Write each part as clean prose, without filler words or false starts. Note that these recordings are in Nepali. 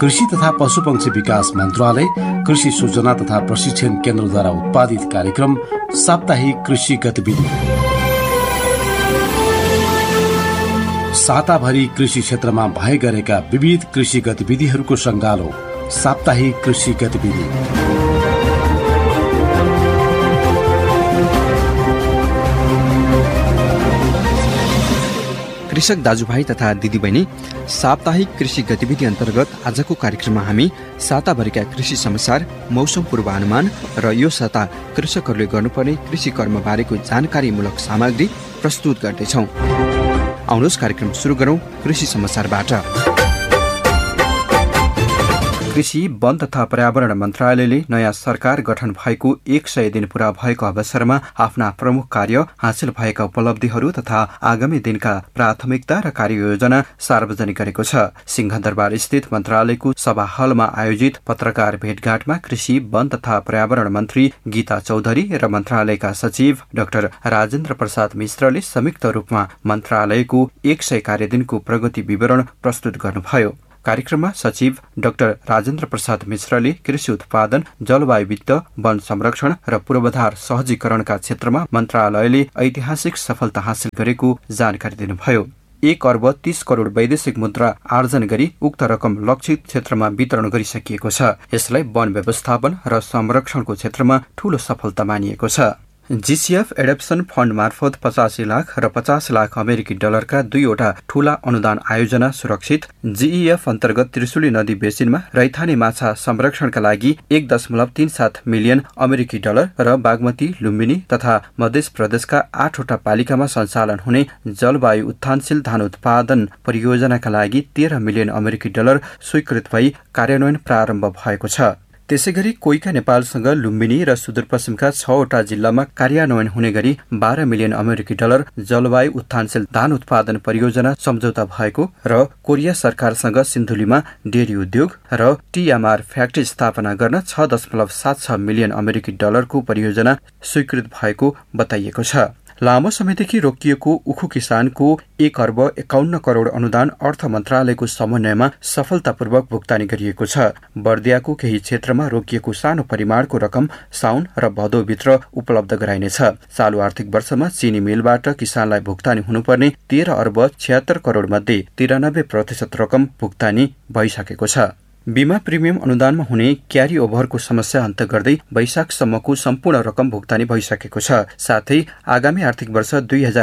कृषि तथा पशुपक्षी विकास मन्त्रालय, कृषि सूचना तथा प्रशिक्षण केन्द्रद्वारा उत्पादित कार्यक्रम साप्ताहिक कृषि गतिविधि। साताभरि कृषि क्षेत्रमा भए गरेका विविध कृषि गतिविधिहरूको सङ्गालो साप्ताहिक कृषि गतिविधि। कृषक दाजुभाइ तथा दिदीबहिनी, साप्ताहिक कृषि गतिविधि अन्तर्गत आजको कार्यक्रममा हामी साताभरिका कृषि समाचार, मौसम पूर्वानुमान र यो साता कृषकहरूले गर्नुपर्ने कृषि कर्मबारेको जानकारीमूलक सामग्री प्रस्तुत गर्दैछौँ। आउनुहोस् कार्यक्रम सुरु गरौँ कृषि समाचारबाट। कृषि, वन तथा पर्यावरण मन्त्रालयले नयाँ सरकार गठन भएको 100 दिन पूरा भएको अवसरमा आफ्ना प्रमुख कार्य, हासिल भएका उपलब्धिहरू तथा आगामी दिनका प्राथमिकता र कार्ययोजना सार्वजनिक गरेको छ। सिंहदरबार स्थित मन्त्रालयको सभा हलमा आयोजित पत्रकार भेटघाटमा कृषि, वन तथा पर्यावरण मन्त्री गीता चौधरी र मन्त्रालयका सचिव डाक्टर राजेन्द्र प्रसाद मिश्रले संयुक्त रूपमा मन्त्रालयको 100 कार्यदिनको प्रगति विवरण प्रस्तुत गर्नुभयो। कार्यक्रममा सचिव डाक्टर राजेन्द्र प्रसाद मिश्रले कृषि उत्पादन, जलवायु वित्त, वन संरक्षण र पूर्वाधार सहजीकरणका क्षेत्रमा मन्त्रालयले ऐतिहासिक सफलता हासिल गरेको जानकारी दिनुभयो। 1 अर्ब 30 करोड वैदेशिक मुद्रा आर्जन गरी उक्त रकम लक्षित क्षेत्रमा वितरण गरिसकिएको छ। यसलाई वन व्यवस्थापन र संरक्षणको क्षेत्रमा ठूलो सफलता मानिएको छ। जीसीएफ एडप्सन फण्ड मार्फत 85 लाख र 50 लाख अमेरिकी डलरका 2वटा ठूला अनुदान आयोजना सुरक्षित। जीईएफ अन्तर्गत त्रिशुली नदी बेसिनमा रैथाने माछा संरक्षणका लागि 1.37 मिलियन अमेरिकी डलर र बागमती, लुम्बिनी तथा मध्य प्रदेशका 8वटा पालिकामा सञ्चालन हुने जलवायु उत्थानशील धान उत्पादन परियोजनाका लागि 13 मिलियन अमेरिकी डलर स्वीकृत भई कार्यान्वयन प्रारम्भ भएको छ। त्यसैगरी कोइका नेपालसँग लुम्बिनी र सुदूरपश्चिमका 6वटा जिल्लामा कार्यान्वयन हुने गरी 12 मिलियन अमेरिकी डलर जलवायु उत्थानशील धान उत्पादन परियोजना सम्झौता भएको र कोरिया सरकारसँग सिन्धुलीमा डेरी उद्योग र टीएमआर फ्याक्ट्री स्थापना गर्न 6.76 मिलियन अमेरिकी डलरको परियोजना स्वीकृत भएको बताइएको छ। लामो समयदेखि रोकिएको उखु किसानको 1 अर्ब 51 करोड अनुदान अर्थ मन्त्रालयको समन्वयमा सफलतापूर्वक भुक्तानी गरिएको छ। बर्दियाको केही क्षेत्रमा रोकिएको सानो परिमाणको रकम साउन र भदौभित्र उपलब्ध गराइनेछ। चालु आर्थिक वर्षमा चीनी मिलबाट किसानलाई भुक्तानी हुनुपर्ने 13 अर्ब 76 करोड मध्ये 93% रकम भुक्तानी भइसकेको छ। बीमा प्रिमियम अनुदानमा हुने क्यारी ओभरको समस्या अन्त्य गर्दै वैशाखसम्मको सम्पूर्ण रकम भुक्तानी भइसकेको छ। साथै आगामी आर्थिक वर्ष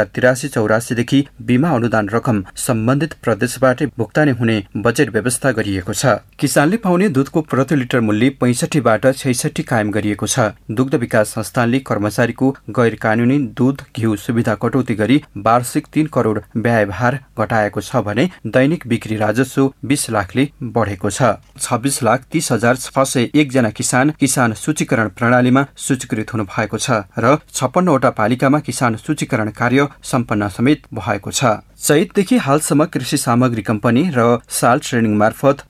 2083-84 देखि बीमा अनुदान रकम सम्बन्धित प्रदेशबाट भुक्तानी हुने बजेट व्यवस्था गरिएको छ। किसानले पाउने दूधको प्रति लिटर मूल्य 65 बाट 66 कायम गरिएको छ। दुग्ध विकास संस्थानले कर्मचारीको गैर कानूनी दूध घिउ सुविधा कटौती गरी वार्षिक 3 करोड व्ययभार घटाएको छ भने दैनिक बिक्री राजस्व 20 लाखले बढेको छ। 26,30,601 जना किसान सूचीकरण प्रणालीमा सूचीकृत हुनु भएको छ र 56वटा पालिकामा किसान सूचीकरण कार्य सम्पन्न समेत भएको छ। चैतदेखि हालसम्म कृषि सामग्री कम्पनी र साल ट्रेनिङ मार्फत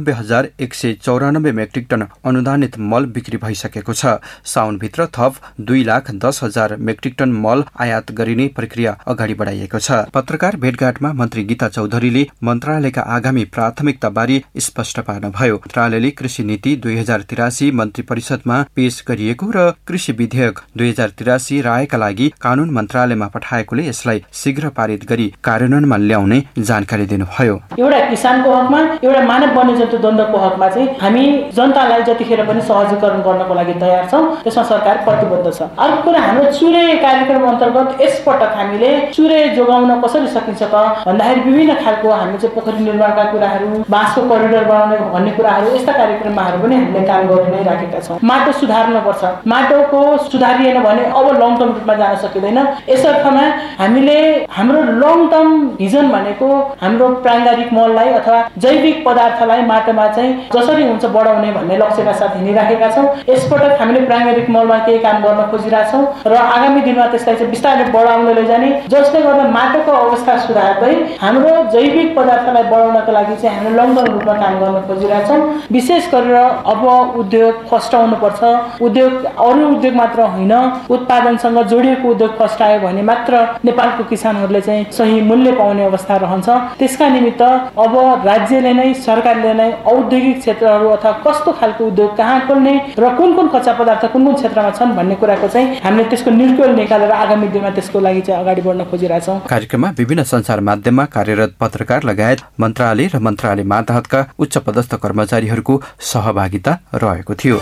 89,194 मेट्रिक टन अनुदानित मल बिक्री भइसकेको छ। साउनभित्र थप 2,10,000 मेट्रिक टन मल आयात गरिने प्रक्रिया अगाडि बढाइएको छ। पत्रकार भेटघाटमा मन्त्री गीता चौधरीले मन्त्रालयका आगामी प्राथमिकताबारे स्पष्ट पार्नुभयो। मन्त्रालयले कृषि नीति 2083 मन्त्री परिषदमा पेश गरिएको र कृषि विधेयक 2083 रायका लागि कानून मन्त्रालयमा पठाएकोले यसलाई शीघ्र पारित गरी कार्यान्वयनमा ल्याउने जानकारी दिनुभयो। एउटा किसानको हकमा, एउटा मानव वन्यजन्तु द्वन्द्वको हकमा चाहिँ हामी जनतालाई जतिखेर पनि सहजीकरण गर्नको लागि तयार छौँ। त्यसमा सरकार प्रतिबद्ध छ। अर्को कुरा, हाम्रो चुरे कार्यक्रम अन्तर्गत यसपटक हामीले चुरे जोगाउन कसरी सकिन्छ त भन्दाखेरि विभिन्न खालको हामी चाहिँ पोखरी निर्माणका कुराहरू, बाँसको करिडोर बनाउने भन्ने कुराहरू, यस्ता कार्यक्रमहरू पनि हामीले काम गरि नै राखेका छौँ। माटो सुधार्नुपर्छ। माटोको सुधारिएन भने अब लङ टर्म रूपमा जान सकिँदैन। यसअर्थमा हामीले हाम्रो लङ टर्म भिजन भनेको हाम्रो प्राङ्गारिक मललाई अथवा जैविक पदार्थलाई माटोमा चाहिँ जसरी हुन्छ बढाउने भन्ने लक्ष्यका साथ हिँडिराखेका छौँ। यसपटक हामीले प्राङ्गारिक मलमा केही काम गर्न खोजिरहेछौँ र आगामी दिनमा त्यसलाई चाहिँ बिस्तारै बढाउँदै लैजाने, जसले गर्दा माटोको अवस्था सुधार्दै हाम्रो जैविक पदार्थलाई बढाउनको लागि चाहिँ हामीले लङ टर्म रूपमा काम गर्न खोजिरहेछौँ। विशेष गरेर अब उद्योग फस्टाउनु पर्छ। उद्योग अरू उद्योग मात्र होइन, उत्पादनसँग जोडिएको उद्योग फस्टायो भने मात्र नेपालको किसानहरूले चाहिँ सही मूल्य मूल्य पाउने अवस्था रहन्छ। त्यसका निमित्त अब राज्यले नै सरकारले नै औद्योगिक क्षेत्रहरू अथवा कस्तो खालको उद्योग कहाँ खोल्ने र कुन कच्चा पदार्थ कुन क्षेत्रमा छन् भन्ने कुराको चाहिँ हामीले त्यसको निर्कुल निकालेर आगामी दिनमा त्यसको लागि चाहिँ अगाडि बढ्न खोजिरहेछौँ। कार्यक्रममा विभिन्न सञ्चार माध्यममा कार्यरत पत्रकार लगायत मन्त्रालय र मन्त्रालय मातहतका उच्च पदस्थ कर्मचारीहरूको सहभागिता रहेको थियो।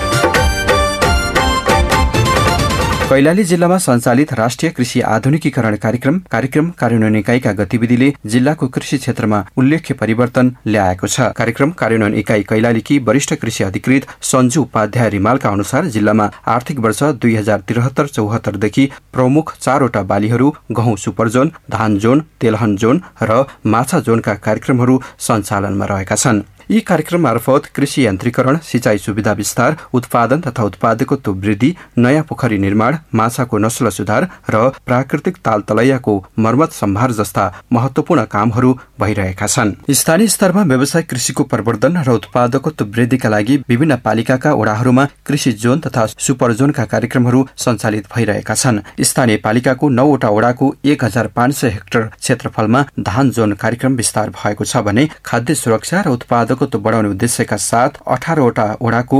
कैलाली जिल्लामा सञ्चालित राष्ट्रिय कृषि आधुनिकीकरण कार्यक्रम कार्यान्वयन इकाइका गतिविधिले जिल्लाको कृषि क्षेत्रमा उल्लेख्य परिवर्तन ल्याएको छ। कार्यक्रम कार्यान्वयन इकाइ कैलालीकी वरिष्ठ कृषि अधिकृत सञ्जु उपाध्याय रिमालका अनुसार जिल्लामा आर्थिक वर्ष 2073-74 देखि प्रमुख 4 वटा बालीहरू गहुँ सुपर जोन, धान जोन, तेलहन जोन र माछा जोनका कार्यक्रमहरू सञ्चालनमा रहेका छन्। यी कार्यक्रम मार्फत कृषि यन्त्रीकरण, सिंचाई सुविधा विस्तार, उत्पादन तथा उत्पादकत्व वृद्धि, नयाँ पोखरी निर्माण, माछाको नस्ल सुधार र प्राकृतिक तालतलैयाको मर्मत सम्भार जस्ता महत्वपूर्ण कामहरू भइरहेका छन्। स्थानीय स्तरमा व्यावसायिक कृषिको प्रवर्धन र उत्पादकत्व वृद्धिका लागि विभिन्न पालिकाका वडाहरूमा कृषि जोन तथा सुपर जोनका कार्यक्रमहरू सञ्चालित भइरहेका छन्। स्थानीय पालिकाको 9 वटा वडाको 1500 हेक्टर क्षेत्रफलमा धान जोन कार्यक्रम विस्तार भएको छ भने खाद्य सुरक्षा र उत्पादकत्व बढाउने उद्देश्यका साथ 18 वटा वडाको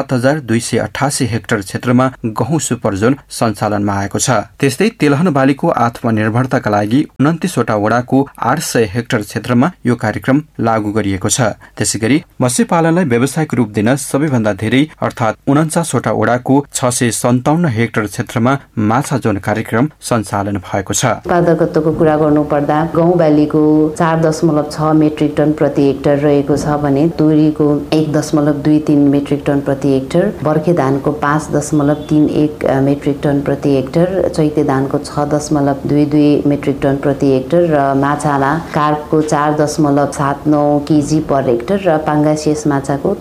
7288 हेक्टर क्षेत्रमा गहुँ सुपर जोन सञ्चालनमा आएको छ। त्यस्तै तेलहन बालीको आत्मनिर्भरताका लागि 29 वटा वडाको 800 हेक्टर क्षेत्रमा यो कार्यक्रम लागू गरिएको छ। त्यसैगरी मत्स्यपालनलाई व्यावसायिक रूप दिन सबैभन्दा धेरै अर्थात् 49 वटा वडाको 657 हेक्टर क्षेत्रमा माछा जोन कार्यक्रम सञ्चालन भएको छ। उत्पादकत्वको कुरा गर्नुपर्दा गहुँ बालीको 4.6 मेट्रिक टन प्रति हेक्टर रहेको छ भने तोरीको 1.23 मेट्रिक टन प्रति हेक्टर, बर्खे धानको 5.31 मेट्रिक टन प्रति हेक्टर, चैते धानको 6.22 मेट्रिक टन प्रति हेक्टर र माछामा कार्पको 4.79 केजी पर हेक्टर र पाङ्गासियस माछाको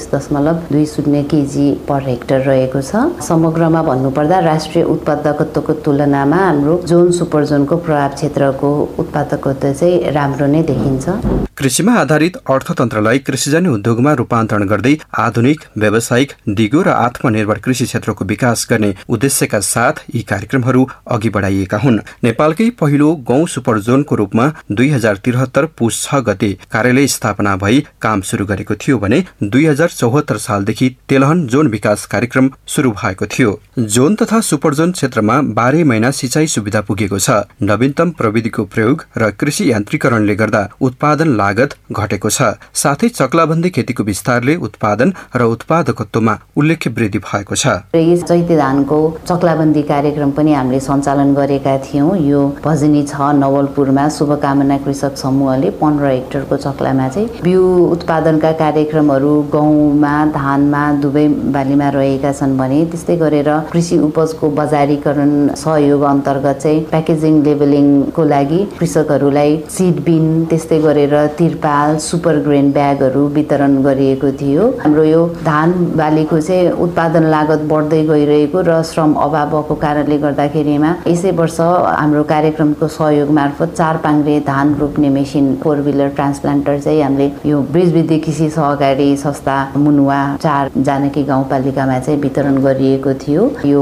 36.20 केजी पर हेक्टर रहेको छ। समग्रमा भन्नुपर्दा राष्ट्रिय उत्पादकत्वको तुलनामा हाम्रो जोन सुपर जोनको प्रभाव क्षेत्रको उत्पादकत्व चाहिँ राम्रो नै देखिन्छ। कृषिमा आधारित अर्थतन्त्रलाई कृषिजन्य उद्योगमा रूपान्तरण गर्दै आधुनिक, व्यावसायिक, दिगो र आत्मनिर्भर कृषि क्षेत्रको विकास गर्ने उद्देश्यका साथ यी कार्यक्रमहरू अघि बढाइएका हुन्। नेपालकै पहिलो गहुँ सुपर जोनको रूपमा 2073 पुस 6 गते कार्यालय स्थापना भई काम सुरु गरेको थियो भने 2074 सालदेखि तेलहन जोन विकास कार्यक्रम सुरु भएको थियो। जोन तथा सुपर जोन क्षेत्रमा 12 महिना सिंचाई सुविधा पुगेको छ। नवीनतम प्रविधिको प्रयोग र कृषि यान्त्रिकरणले गर्दा उत्पादन लागत घटेको छ। साथै चक्लाबन्दी खेतीको विस्तारले उत्पादन र उत्पादकत्वमा उल्लेख्य वृद्धि भएको छ। चैते धानको चक्लाबन्दी कार्यक्रम पनि हामीले सञ्चालन गरेका थियौं। यो भजनी 6 नवलपुरमा शुभकामना कृषक समूहले 15 हेक्टरको चक्लामा चाहिँ बिउ उत्पादनका कार्यक्रमहरू गहुँमा, धानमा, दुवै बालीमा रहेका छन् भने त्यस्तै गरेर कृषि उपजको बजारीकरण सहयोग अन्तर्गत चाहिँ प्याकेजिङ लेबलिङको लागि कृषकहरूलाई सिड बिन, त्यस्तै गरेर तिरपाल, सुपर ग्रेन ब्यागहरू वितरण गरिएको थियो। हाम्रो यो धान बालीको चाहिँ उत्पादन लागत बढ्दै गइरहेको र श्रम अभाव भएको कारणले गर्दाखेरिमा यसै वर्ष हाम्रो कार्यक्रमको सहयोग मार्फत 4 पाङ्ग्रे धान रोप्ने मेसिन 4 व्हीलर ट्रान्सप्लान्टर चाहिँ हामीले यो बृजविद्या कृषि सहकारी संस्था मुनुवा 4 जानकी गाउँपालिकामा चाहिँ वितरण गरिएको थियो। यो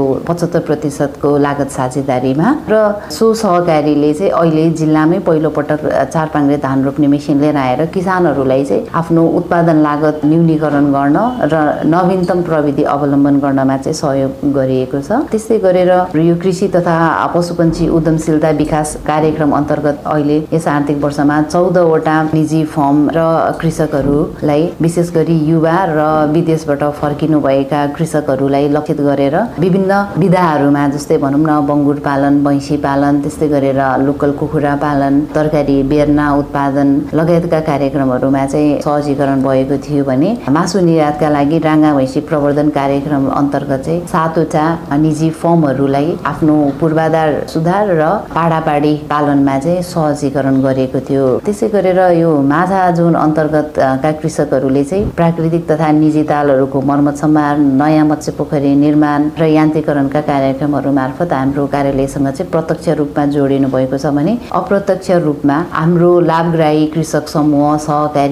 75% को लागत साझेदारीमा र सो सहकारीले चाहिँ अहिले जिल्लामै पहिलो पटक 4 पाङ्ग्रे धान रोप्ने मेसिन लिएर आएर किसानहरूलाई चाहिँ आफ्नो उत्पादन लागत न्यूनीकरण गर्न र नवीनतम प्रविधि अवलम्बन गर्नमा चाहिँ सहयोग गरिएको छ। त्यस्तै गरेर यो कृषि तथा पशुपन्छी उद्यमशीलता विकास कार्यक्रम अन्तर्गत अहिले यस आर्थिक वर्षमा 14 वटा निजी फर्म र कृषकहरूलाई विशेष गरी युवा र विदेशबाट फर्किनु भएका कृषकहरूलाई लक्षित गरेर विभिन्न विधाहरूमा जस्तै भनौँ न बङ्गुर पालन, भैँसी पालन, त्यस्तै गरेर लोकल कुखुरा पालन, तरकारी बेर्ना उत्पादन लगायतका कार्यक्रमहरूमा चाहिँ सहजीकरण भएको थियो भने मासु निर्यातका लागि राँगा भैँसी प्रवर्धन कार्यक्रम अन्तर्गत चाहिँ 7 वटा निजी फर्महरूलाई आफ्नो पूर्वाधार सुधार र पाडापाडी पालनमा चाहिँ सहजीकरण गरेको थियो। त्यसै गरेर यो माछा जोन अन्तर्गतका कृषकहरूले चाहिँ प्राकृतिक तथा निजी तालहरूको मर्मत सम्भार, नयाँ मत्स्य पोखरी निर्माण र यान्त्रिकरणका कार्यक्रमहरू मार्फत हाम्रो कार्यालयसँग चाहिँ प्रत्यक्ष रूपमा जोडिनु भएको छ भने अप्रत्यक्ष रूपमा हाम्रो लाभग्राही कृषक समूह, सहकारीहरू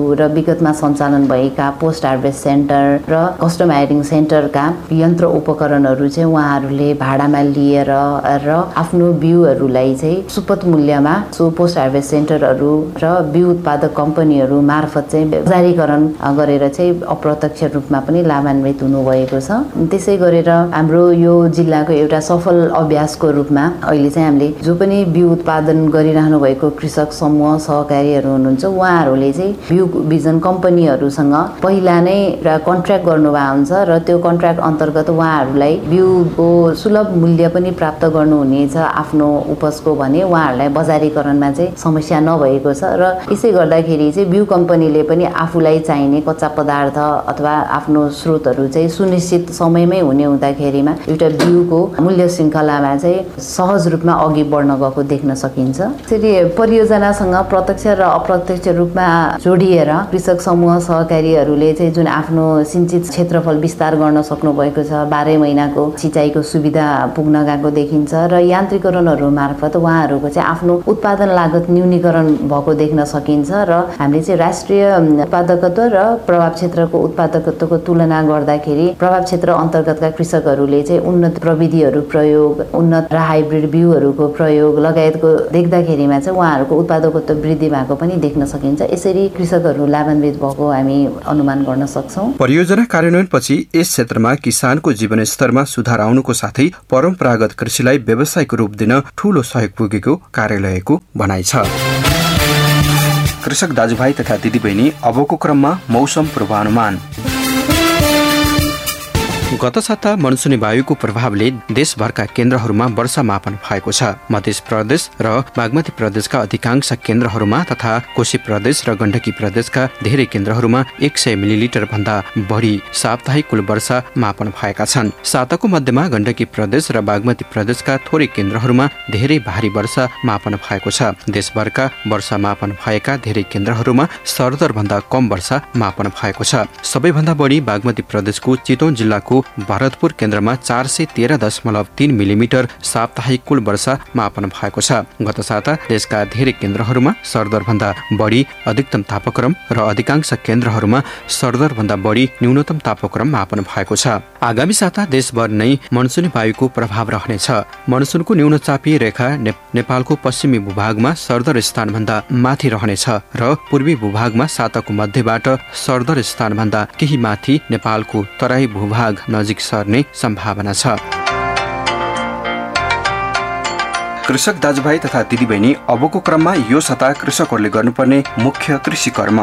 र विगतमा सञ्चालन भएका पोस्ट हार्भेस्ट सेन्टर र कस्टम हायरिङ सेन्टरका यन्त्र उपकरणहरू चाहिँ उहाँहरूले भाडामा लिएर र आफ्नो बिउहरूलाई चाहिँ सुपथ मूल्यमा सो पोस्ट हार्भेस्ट सेन्टरहरू र बिउ उत्पादक कम्पनीहरू मार्फत चाहिँ बजारीकरण गरेर चाहिँ अप्रत्यक्ष रूपमा पनि लाभान्वित हुनुभएको छ। त्यसै गरेर हाम्रो यो जिल्लाको एउटा सफल अभ्यासको रूपमा अहिले चाहिँ हामीले जो पनि बिउ उत्पादन गरिरहनु भएको कृषक समूह सहकारीहरू हुनुहुन्छ उहाँहरूले चाहिँ बिउ बिजन कम्पनीहरूसँग पहिला नै एउटा कन्ट्र्याक्ट गर्नुभएको हुन्छ र त्यो कन्ट्र्याक्ट अन्तर्गत उहाँहरूलाई बिउको सुलभ मूल्य पनि प्राप्त गर्नुहुनेछ आफ्नो उपजको भने उहाँहरूलाई बजारीकरणमा चाहिँ समस्या नभएको छ र यसै गर्दाखेरि चाहिँ बिउ कम्पनीले पनि आफूलाई चाहिने कच्चा पदार्थ अथवा आफ्नो स्रोतहरू चाहिँ सुनिश्चित समयमै हुने हुँदाखेरिमा एउटा बिउको मूल्य श्रृङ्खलामा चाहिँ सहज रूपमा अघि बढ्न गएको देख्न सकिन्छ। त्यसरी परियोजनासँग प्रत्यक्ष र अप्रत्यक्ष रूपमा जोडिएर कृषक समूह सहकारीहरूले चाहिँ जुन आफ्नो सिंचित क्षेत्रफल विस्तार गर्न सक्नु भएको छ 12 महिनाको सिँचाइको सुविधा पुग्न गएको देखिन्छ र यान्त्रिकरणहरू मार्फत उहाँहरूको चाहिँ आफ्नो उत्पादन लागत न्यूनीकरण भएको देख्न सकिन्छ र हामीले चाहिँ राष्ट्रिय उत्पादकत्व र प्रभाव क्षेत्रको उत्पादकत्वको तुलना गर्दाखेरि प्रभाव क्षेत्र अन्तर्गतका कृषकहरूले चाहिँ उन्नत प्रविधिहरू प्रयोग उन्नत र हाइब्रिड बिउहरूको प्रयोग लगायतको देख्दाखेरिमा चाहिँ उहाँहरूको उत्पादकत्व वृद्धि भएको पनि देख्न सकिन्छ। यसरी कृषकहरू लाभान्वित भएको हामी अनुमान गर्न सक्छौँ। परियोजना कार्यान्वयनपछि यस क्षेत्रमा किसानको जीवनस्तरमा सुधार आउनुको साथै परम्परागत कृषिलाई व्यावसायिक रूप दिन ठूलो सहयोग पुगेको कार्यालयको भनाइ छ। कृषक दाजुभाइ तथा दिदीबहिनी, अबको क्रममा मौसम पूर्वानुमान। गत साता मनसुनी वायुको प्रभावले देशभरका केन्द्रहरूमा वर्षा मापन भएको छ। मध्य प्रदेश र बागमती प्रदेशका अधिकांश केन्द्रहरूमा तथा कोशी प्रदेश र गण्डकी प्रदेशका धेरै केन्द्रहरूमा 100 मिलिलिटर भन्दा बढी साप्ताहिक कुल वर्षा मापन भएका छन्। साताको मध्यमा गण्डकी प्रदेश र बागमती प्रदेशका थोरै केन्द्रहरूमा धेरै भारी वर्षा मापन भएको छ। देशभरका वर्षा मापन भएका धेरै केन्द्रहरूमा सरदर भन्दा कम वर्षा मापन भएको छ। सबैभन्दा बढी बागमती प्रदेशको चितवन जिल्लाको भरतपुर केन्द्रमा 413.3 मिलिमिटर साप्ताहिक कुल वर्षा मापन भएको छ। गत साता देशका धेरै केन्द्रहरूमा सरदर भन्दा बढी अधिकतम तापक्रम र अधिकांश केन्द्रहरूमा सरदर भन्दा बढी न्यूनतम तापक्रम मापन भएको छ। आगामी साता देशभर नै मनसुनी वायुको प्रभाव रहनेछ। मनसुनको न्यूनचापीय रेखा नेपालको पश्चिमी भूभागमा सरदर स्थानभन्दा माथि रहनेछ र पूर्वी भूभागमा साताको मध्यबाट सरदर स्थानभन्दा केही माथि नेपालको तराई भूभाग नजिक सर्ने सम्भावना छ। कृषक दाजुभाइ तथा दिदीबहिनी, अबको क्रममा यो साता कृषकहरूले गर्नुपर्ने मुख्य कृषि कर्म।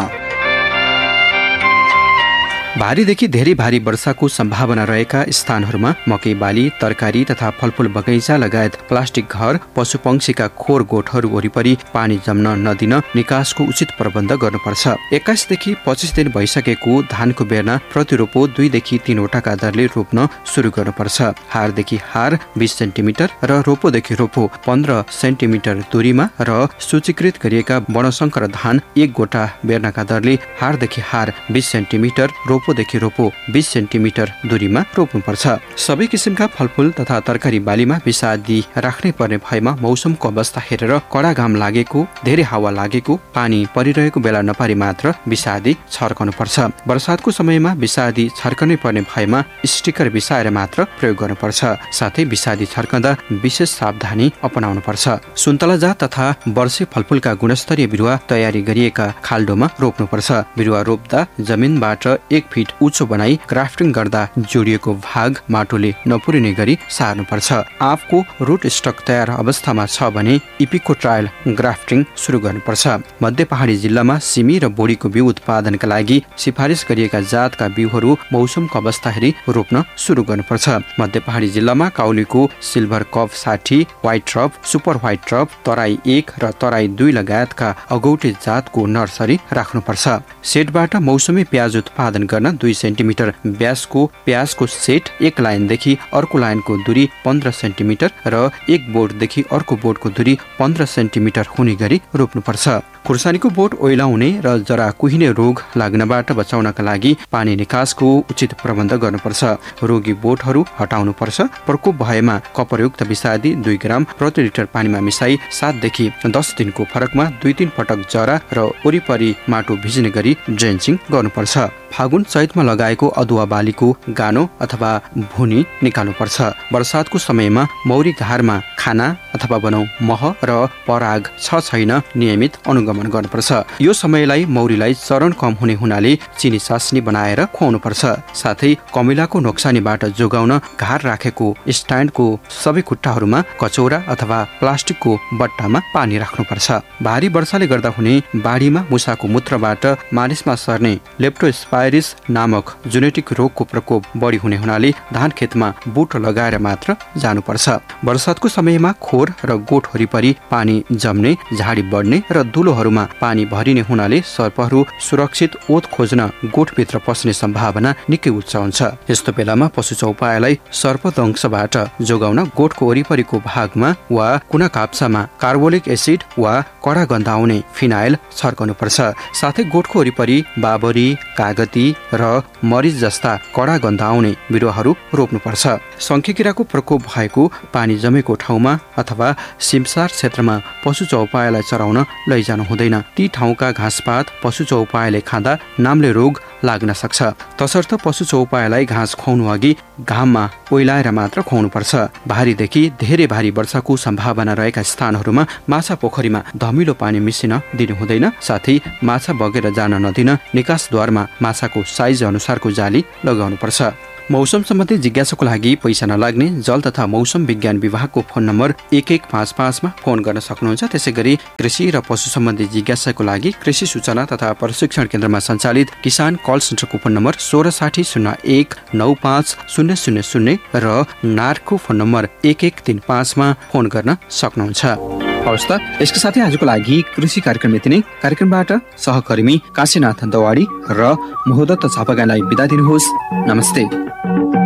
भारीदेखि धेरै भारी वर्षाको सम्भावना रहेका स्थानहरूमा मकै बाली, तरकारी तथा फलफूल बगैँचा लगायत प्लास्टिक घर, पशुपक्षीका खोर गोठहरू वरिपरि पानी जम्न नदिन निकासको उचित प्रबन्ध गर्नुपर्छ। 21 देखि 25 दिन भइसकेको धानको बेर्ना प्रति रोपो 2 देखि 3 वटाका दरले रोप्न सुरु गर्नुपर्छ। हारदेखि हार 20 सेन्टिमिटर र रोपोदेखि रोपो 15 सेन्टिमिटर दूरीमा र सूचीकृत गरिएका वर्णशंकर धान 1 गोटा बेर्नाका दरले हारदेखि हार 20 सेन्टिमिटर रोपोदेखि रोपो 20 सेन्टिमिटर दूरीमा रोप्नुपर्छ। सबै किसिमका फलफूल तथा तरकारी बालीमा विषादी राख्नै पर्ने भएमा मौसमको अवस्था हेरेर कडा घाम लागेको, धेरै हावा लागेको, पानी परिरहेको बेला नपारी मात्र विषादी छर्कनुपर्छ। बर्सातको समयमा विषादी छर्कनै पर्ने भएमा स्टिकर बिसाएर मात्र प्रयोग गर्नुपर्छ। साथै विषादी छर्कँदा विशेष सावधानी अपनाउनुपर्छ। सुन्तला जात तथा वर्षे फलफूलका गुणस्तरीय बिरुवा तयारी गरिएका खाल्डोमा रोप्नुपर्छ। बिरुवा रोप्दा जमिनबाट 1 फिट उच्चो बनाई ग्राफ्टिङ गर्दा जोडिएको भाग माटोले नपुरिने गरी सार्नुपर्छ। आँपको रुट स्टक तयार अवस्थामा छ भने इपिको ट्रायल ग्राफ्टिङ सुरु गर्नुपर्छ। मध्य पहाडी जिल्लामा सिमी र बोडीको बिउ उत्पादनका लागि सिफारिस गरिएका जातका बिउहरू मौसमको अवस्था हेरी रोप्न सुरु गर्नुपर्छ। मध्य पहाडी जिल्लामा काउलीको silver cup 60, white trough, super white trough, Terai 1 र तराई 2 लगायतका अगौटे जातको नर्सरी राख्नुपर्छ। सेटबाट मौसमी प्याज उत्पादन गर्न गर्न 2 सेन्टिमिटर व्यासको प्याजको सेट एक लाइनदेखि अर्को लाइनको दूरी 15 सेन्टिमिटर र एक बोटदेखि अर्को बोटको दूरी 15 सेन्टिमिटर हुने गरी रोप्नुपर्छ। खुर्सानीको बोट ओइलाउने र जरा कुहिने रोग लाग्नबाट बचाउनका लागि पानी निकासको उचित प्रबन्ध गर्नुपर्छ। रोगी बोटहरू हटाउनुपर्छ। प्रकोप भएमा कपरयुक्त विषादी 2 ग्राम प्रति लिटर पानीमा मिसाई 7 देखि 10 दिनको फरकमा 2-3 पटक जरा र वरिपरि माटो भिज्ने गरी ड्रेन्चिङ गर्नुपर्छ। फागुन चैतमा लगाएको अदुवा बालीको गानो अथवा भुनी निकाल्नुपर्छ। बर्सातको समयमा मौरी घारमा खाना अथवा बनाउ मह र पराग छ छैन नियमित अनुगमन गर्नुपर्छ। यो समयलाई मौरीलाई चरण कम हुने हुनाले चिनी चास्नी बनाएर खुवाउनुपर्छ। साथै कमिलाको नोक्सानीबाट जोगाउन घार राखेको स्ट्यान्डको सबै खुट्टाहरूमा कचौरा अथवा प्लास्टिकको बट्टामा पानी राख्नुपर्छ। भारी वर्षाले गर्दा हुने बाढीमा मुसाको मूत्रबाट मानिसमा सर्ने लेप्टोस्पाइरिस नामक जेनेटिक रोगको प्रकोप बढी हुने हुनाले धान खेतमा बुट लगाएर मात्र जानुपर्छ। बर्सातको समयमा खोर र गोठ वरिपरि पानी जम्ने, झाडी बढ्ने र दुलोहरूमा पानी भरिने हुनाले सर्पहरू सुरक्षित ओत खोज्न गोठभित्र पस्ने सम्भावना निकै उच्च हुन्छ। यस्तो बेलामा पशु चौपायालाई सर्पदंशबाट जोगाउन गोठको वरिपरिको भागमा वा कुना काप्चामा कार्बोलिक एसिड वा कडा गन्ध आउने फिनाइल छर्कनुपर्छ। साथै गोठको वरिपरि बाबरी, कागती र मरिच जस्ता कडा गन्ध आउने बिरुवाहरू रोप्नुपर्छ। शंखेकिराको प्रकोप भएको पानी जमेको ठाउँमा अथवा सिमसार क्षेत्रमा पशु चौपायालाई चराउन लैजानु हुँदैन। ती ठाउँका घाँसपात पशु चौपायाले खाँदा नाम्ले रोग लाग्न सक्छ। तसर्थ पशु चौपायालाई घाँस खुवाउनु अघि घाममा ओइलाएर मात्र खुवाउनुपर्छ। भारीदेखि धेरै भारी वर्षाको सम्भावना रहेका स्थानहरूमा माछा पोखरीमा धमिलो पानी मिसिन दिनु हुँदैन। साथै माछा बगेर जान नदिन निकासद्वारमा माछाको साइज अनुसारको जाली लगाउनुपर्छ। मौसम सम्बन्धी जिज्ञासाको लागि पैसा नलाग्ने जल तथा मौसम विज्ञान विभागको फोन नम्बर 1155 मा फोन गर्न सक्नुहुन्छ। त्यसै गरी कृषि र पशु सम्बन्धी जिज्ञासाको लागि कृषि सूचना तथा प्रशिक्षण केन्द्रमा सञ्चालित किसान कल सेन्टरको फोन नम्बर 1660019500 र नार्कको फोन नम्बर 1135 मा फोन गर्न सक्नुहुन्छ। हवस् त, यसको साथै आजको लागि कृषि कार्यक्रम यति नै। कार्यक्रमबाट सहकर्मी काशीनाथ दवाडी र महोदत्त छापागाईलाई बिदा दिनुहोस्। नमस्ते।